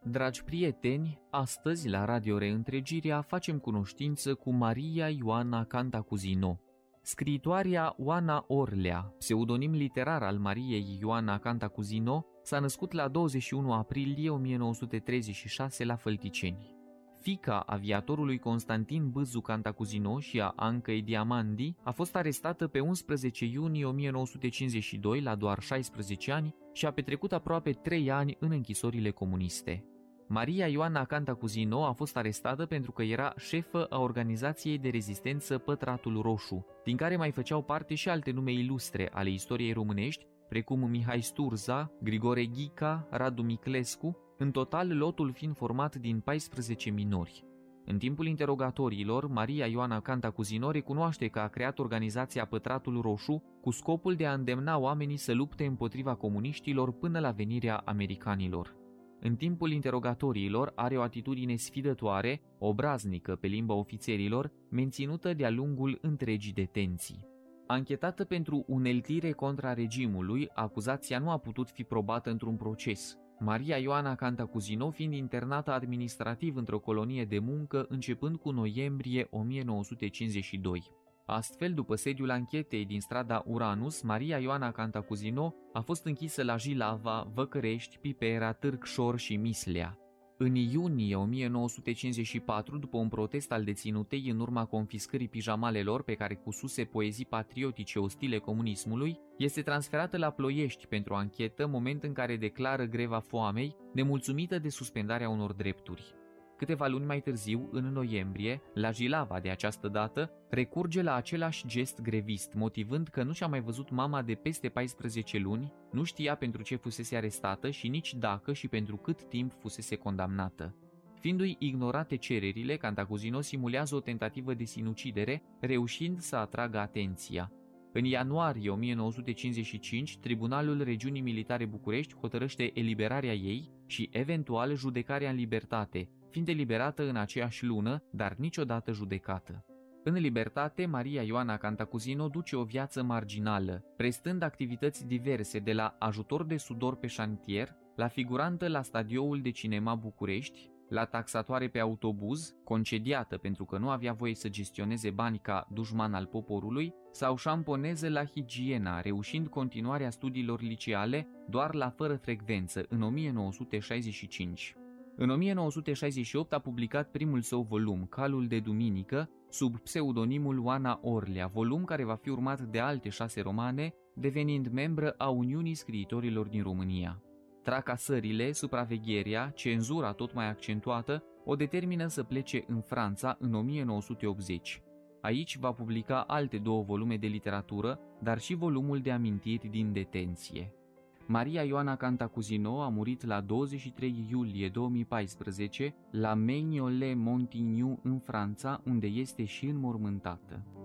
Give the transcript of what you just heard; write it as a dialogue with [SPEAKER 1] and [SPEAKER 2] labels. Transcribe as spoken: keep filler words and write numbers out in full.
[SPEAKER 1] Dragi prieteni, astăzi la Radio Reîntregirea facem cunoștință cu Maria Ioana Cantacuzino. Scriitoarea Oana Orlea, pseudonim literar al Mariei Ioana Cantacuzino, s-a născut la douăzeci și unu aprilie o mie nouă sute treizeci și șase la Fălticeni. Fiica aviatorului Constantin Bâzu Cantacuzino și a Ancăi Diamandi a fost arestată pe unsprezece iunie o mie nouă sute cincizeci și doi la doar șaisprezece ani și a petrecut aproape trei ani în închisorile comuniste. Maria Ioana Cantacuzino a fost arestată pentru că era șefă a organizației de rezistență Pătratul Roșu, din care mai făceau parte și alte nume ilustre ale istoriei românești, precum Mihai Sturza, Grigore Ghica, Radu Miclescu, în total lotul fiind format din paisprezece minori. În timpul interogatoriilor, Maria Ioana Cantacuzino recunoaște că a creat organizația Pătratul Roșu cu scopul de a îndemna oamenii să lupte împotriva comuniștilor până la venirea americanilor. În timpul interogatoriilor are o atitudine sfidătoare, obraznică pe limba ofițerilor, menținută de-a lungul întregii detenții. Anchetată pentru uneltire contra regimului, acuzația nu a putut fi probată într-un proces, Maria Ioana Cantacuzino fiind internată administrativ într-o colonie de muncă începând cu noiembrie o mie nouă sute cincizeci și doi. Astfel, după sediul anchetei din strada Uranus, Maria Ioana Cantacuzino a fost închisă la Jilava, Văcărești, Pipera, Târgșor și Mislea. În iunie o mie nouă sute cincizeci și patru, după un protest al deținutei în urma confiscării pijamalelor pe care cususe poezii patriotice ostile comunismului, este transferată la Ploiești pentru anchetă, moment în care declară greva foamei, nemulțumită de suspendarea unor drepturi. Câteva luni mai târziu, în noiembrie, la Jilava de această dată, recurge la același gest grevist, motivând că nu și-a mai văzut mama de peste paisprezece luni, nu știa pentru ce fusese arestată și nici dacă și pentru cât timp fusese condamnată. Fiindu-i ignorate cererile, Cantacuzino simulează o tentativă de sinucidere, reușind să atragă atenția. În ianuarie o mie nouă sute cincizeci și cinci, Tribunalul Regiunii Militare București hotărăște eliberarea ei și, eventual, judecarea în libertate, fiind eliberată în aceeași lună, dar niciodată judecată. În libertate, Maria Ioana Cantacuzino duce o viață marginală, prestând activități diverse de la ajutor de sudor pe șantier, la figurantă la Stadioul de Cinema București, la taxatoare pe autobuz, concediată pentru că nu avea voie să gestioneze bani ca dușman al poporului, sau șamponeză la Higiena, reușind continuarea studiilor liceale doar la fără frecvență în o mie nouă sute șaizeci și cinci. În o mie nouă sute șaizeci și opt a publicat primul său volum, Calul de Duminică, sub pseudonimul Oana Orlea, volum care va fi urmat de alte șase romane, devenind membră a Uniunii Scriitorilor din România. Tracasările, supravegherea, cenzura tot mai accentuată, o determină să plece în Franța în o mie nouă sute optzeci. Aici va publica alte două volume de literatură, dar și volumul de amintiri din detenție. Maria Ioana Cantacuzino a murit la douăzeci și trei iulie două mii paisprezece la Maignolet-Montigny în Franța, unde este și înmormântată.